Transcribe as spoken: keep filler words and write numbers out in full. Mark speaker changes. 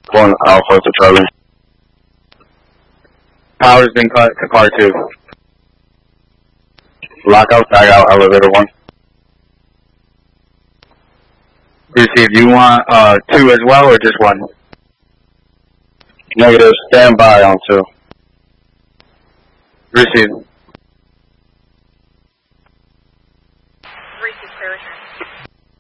Speaker 1: One Alpha to Charlie. Power's been cut to car two. Lockout, tag out, elevator one. Receive, do you want uh, two as well or just one? Negative, stand by on two. Receive.